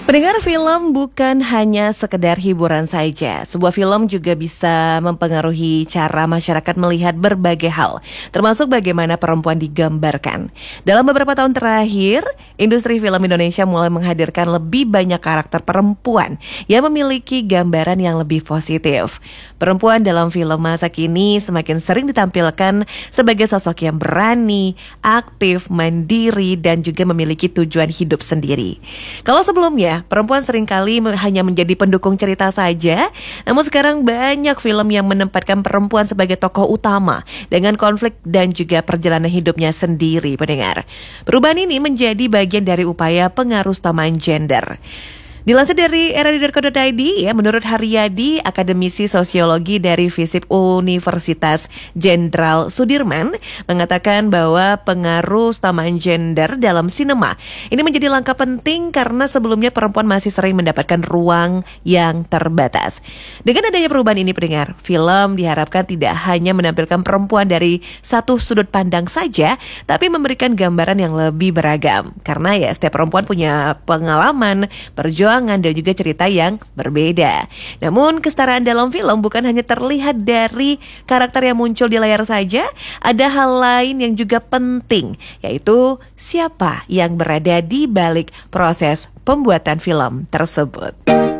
Pendengar, film bukan hanya sekedar hiburan saja. Sebuah film juga bisa mempengaruhi cara masyarakat melihat berbagai hal, termasuk bagaimana perempuan digambarkan. Dalam beberapa tahun terakhir, industri film Indonesia mulai menghadirkan lebih banyak karakter perempuan yang memiliki gambaran yang lebih positif. Perempuan dalam film masa kini semakin sering ditampilkan sebagai sosok yang berani, aktif, mandiri, dan juga memiliki tujuan hidup sendiri. Kalau sebelumnya, perempuan seringkali hanya menjadi pendukung cerita saja, namun sekarang banyak film yang menempatkan perempuan sebagai tokoh utama dengan konflik dan juga perjalanan hidupnya sendiri, pendengar. Perubahan ini menjadi bagian dari upaya pengarustamaan gender. Dilansir dari era.co.id, menurut Haryadi, akademisi sosiologi dari FISIP Universitas Jenderal Sudirman, mengatakan bahwa pengaruh utamaan gender dalam sinema ini menjadi langkah penting karena sebelumnya perempuan masih sering mendapatkan ruang yang terbatas. Dengan adanya perubahan ini, pendengar, film diharapkan tidak hanya menampilkan perempuan dari satu sudut pandang saja, tapi memberikan gambaran yang lebih beragam. Karena setiap perempuan punya pengalaman, perjuangan, dan juga cerita yang berbeda. Namun kesetaraan dalam film bukan hanya terlihat dari karakter yang muncul di layar saja, ada hal lain yang juga penting, yaitu siapa yang berada di balik proses pembuatan film tersebut.